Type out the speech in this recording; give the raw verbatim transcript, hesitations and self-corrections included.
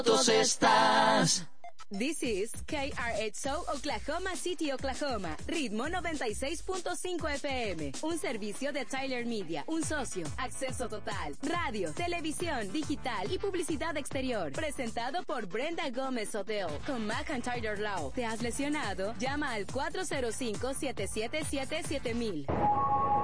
estás. This is K R H O Oklahoma City, Oklahoma. Ritmo noventa y seis punto cinco F M. Un servicio de Tyler Media. Un socio. Acceso total. Radio, televisión, digital y publicidad exterior. Presentado por Brenda Gómez Odell. Con McIntyre Law. ¿Te has lesionado? Llama al cuatro cero cinco, siete siete siete, siete mil.